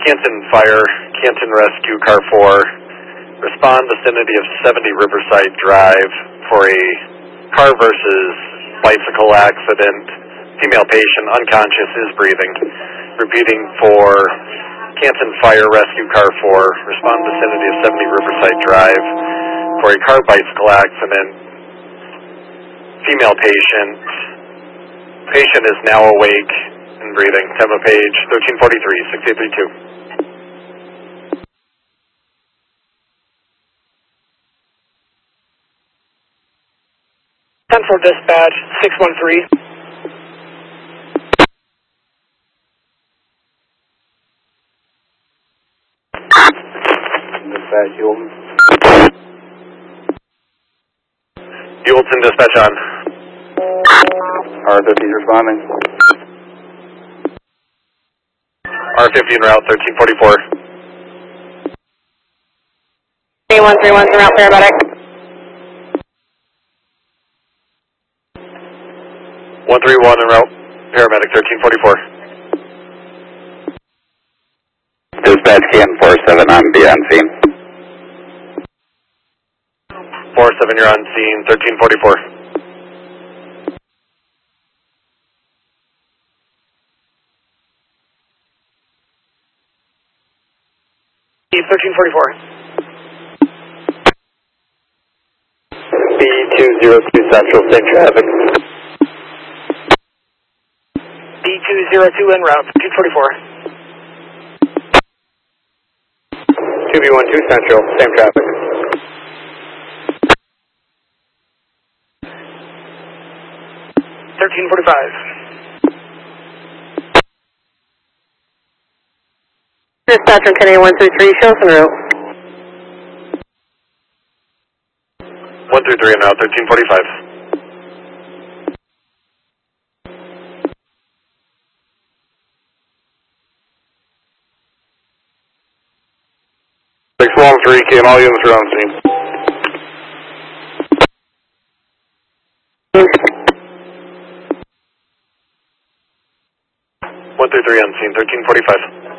Canton Fire, Canton Rescue, Car 4. Respond vicinity of 70 Riverside Drive for a car versus bicycle accident. Female patient, unconscious, is breathing. Repeating for Canton Fire, Rescue, Car 4. Respond vicinity of 70 Riverside Drive for a car bicycle accident. Female patient. Patient is now awake and breathing. Tempo page 1343, 6832. 10-4 dispatch, 613. Dispatch, Yulton. Yulton, dispatch on. R50 responding. R50 en route, 1344. A131 en route, paramedic. 131 en route, paramedic 1344. Dispatch Canton 47 on be on scene. 47, you're on scene, 1344. B1344. B202 Central, same traffic. B202 en route, 244. 2B12 Central, same traffic. Dispatch from Kennedy 133, show us en route. 133 en route, 1345. Three KM, all units are on scene. 133 on scene, 1345.